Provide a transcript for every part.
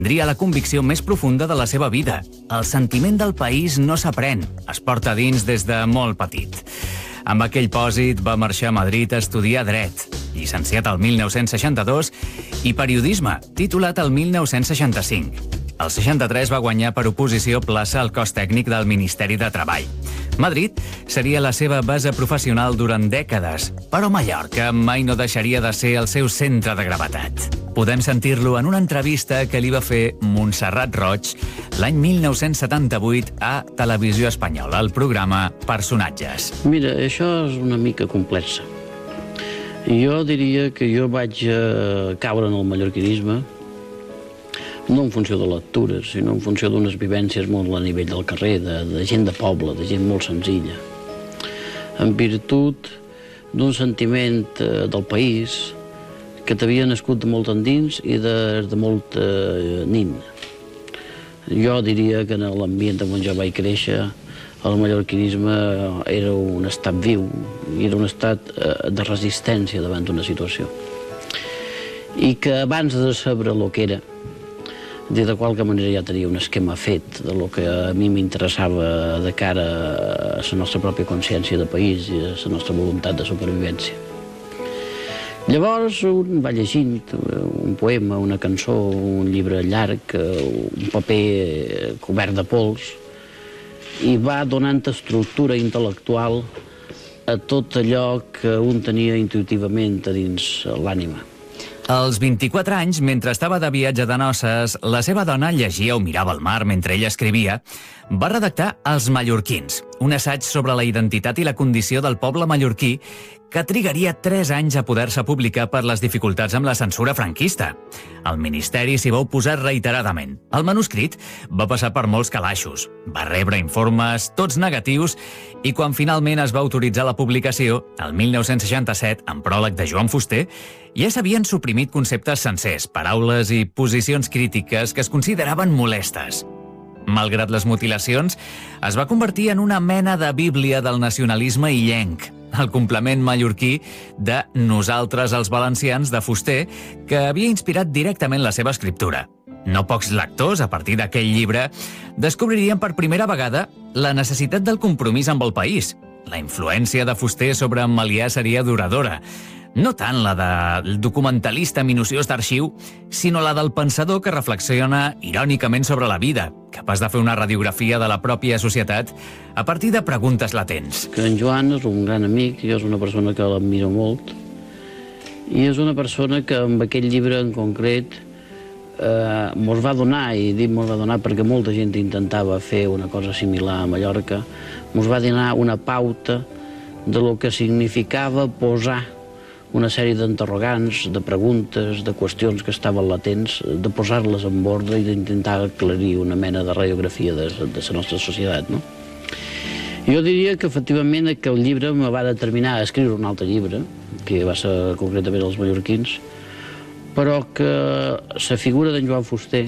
Tindria la convicció més profunda de la seva vida. El sentiment del país no s'aprèn, es porta dins des de molt petit. Amb aquell pòsit va marxar a Madrid a estudiar dret, llicenciat el 1962, i periodisme, titulat el 1965. El 63 va guanyar per oposició plaça al cos tècnic del Ministeri de Treball. Madrid seria la seva base professional durant dècades, però Mallorca mai no deixaria de ser el seu centre de gravetat. Podem sentir-lo en una entrevista que li va fer Montserrat Roig l'any 1978 a Televisió Espanyola, al programa Personatges. Mira, això és una mica complexa. Jo diria que jo vaig caure en el mallorquinisme no en funció de lectures, sinó en funció d'unes vivències molt a nivell del carrer, de gent de poble, de gent molt senzilla. En virtut d'un sentiment del país que t'havia nascut de molt endins i de molt nin. Jo diria que en l'ambient on jo vaig créixer, el mallorquinisme era un estat viu, era un estat de resistència davant d'una situació. I que abans de saber el que era, de qualque manera ja tenia un esquema fet de lo que a mi m'interessava de cara a la nostra pròpia consciència de país i a la nostra voluntat de supervivència. Llavors un va llegint un poema, una cançó, un llibre llarg, un paper cobert de pols, i va donant estructura intel·lectual a tot allò que un tenia intuïtivament a dins l'ànima. Als 24 anys, mentre estava de viatge de noces, la seva dona llegia o mirava el mar mentre ella escrivia, va redactar Els mallorquins, un assaig sobre la identitat i la condició del poble mallorquí que trigaria 3 anys a poder-se publicar per les dificultats amb la censura franquista. El Ministeri s'hi va oposar reiteradament. El manuscrit va passar per molts calaixos, va rebre informes, tots negatius, i quan finalment es va autoritzar la publicació, el 1967, en pròleg de Joan Fuster, ja s'havien suprimit conceptes sencers, paraules i posicions crítiques que es consideraven molestes. Malgrat les mutilacions, es va convertir en una mena de bíblia del nacionalisme illenc, el complement mallorquí de Nosaltres els valencians de Fuster, que havia inspirat directament la seva escriptura. No pocs lectors, a partir d'aquell llibre, descobririen per primera vegada la necessitat del compromís amb el país. La influència de Fuster sobre en Melià seria duradora. No tant la del documentalista minuciós d'arxiu, sinó la del pensador que reflexiona irònicament sobre la vida, capaç de fer una radiografia de la pròpia societat a partir de preguntes latents. Que en Joan és un gran amic, jo és una persona que l'admiro molt, i és una persona que amb aquell llibre en concret mos va donar, i dic mos va donar perquè molta gent intentava fer una cosa similar a Mallorca, mos va donar una pauta de lo que significava posar una sèrie d'interrogants, de preguntes, de qüestions que estaven latents, de posar-les en ordre i d'intentar aclarir una mena de radiografia de la nostra societat, no? Jo diria que, efectivament, aquell llibre me va determinar a escriure un altre llibre, que va ser concretament Els mallorquins, però que la figura d'en Joan Fuster,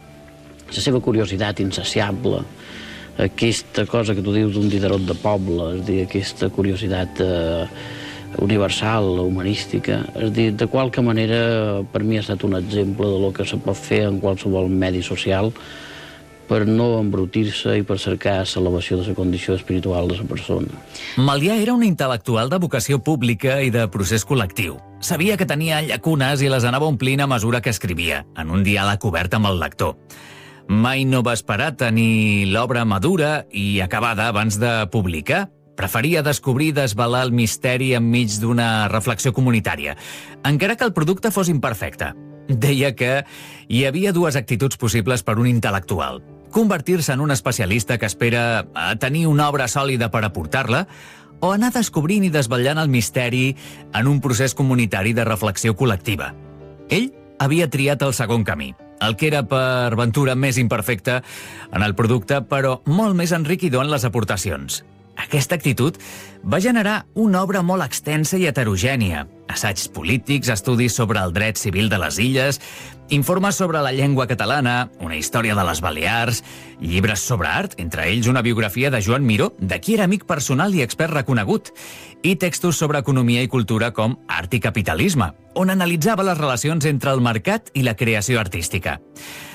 la seva curiositat insaciable, aquesta cosa que tu dius d'un diderot de poble, és a dir, aquesta curiositat universal, humanística, és a dir, de qualque manera per mi ha estat un exemple de lo que se pot fer en qualsevol medi social per no embrutir-se i per cercar l'elevació de la condició espiritual de la persona. Melià era un intel·lectual de vocació pública i de procés col·lectiu. Sabia que tenia llacunes i les anava omplint a mesura que escrivia, en un diàleg obert amb el lector. Mai no va esperar tenir l'obra madura i acabada abans de publicar. Preferia descobrir i desvelar el misteri enmig d'una reflexió comunitària, encara que el producte fos imperfecte. Deia que hi havia 2 actituds possibles per un intel·lectual. Convertir-se en un especialista que espera a tenir una obra sòlida per aportar-la, o anar descobrint i desvetllant el misteri en un procés comunitari de reflexió col·lectiva. Ell havia triat el segon camí, el que era per ventura més imperfecte en el producte, però molt més enriquidor en les aportacions. Aquesta actitud va generar una obra molt extensa i heterogènia. Assaigs polítics, estudis sobre el dret civil de les illes, informes sobre la llengua catalana, una història de les Balears, llibres sobre art, entre ells una biografia de Joan Miró, de qui era amic personal i expert reconegut, i textos sobre economia i cultura com Art i capitalisme, on analitzava les relacions entre el mercat i la creació artística.